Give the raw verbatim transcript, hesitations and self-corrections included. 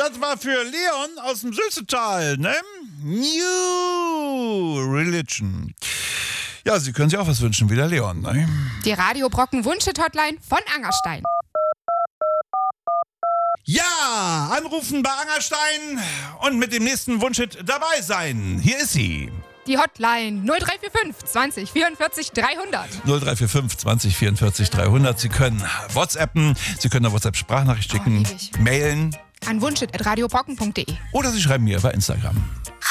Das war für Leon aus dem Sülzetal, ne? New Religion. Ja, Sie können sich auch was wünschen, wie der Leon, ne? Die Radio Brocken Wunschhit-Hotline von Angerstein. Ja, anrufen bei Angerstein und mit dem nächsten Wunschhit dabei sein. Hier ist sie. Die Hotline null drei vier fünf zwanzig vierundvierzig dreihundert. null drei vier fünf zwanzig vierundvierzig dreihundert. Sie können WhatsAppen, Sie können eine WhatsApp-Sprachnachricht schicken, Oh, mailen an wunschhit at radiobrocken punkt de. oder Sie schreiben mir bei Instagram.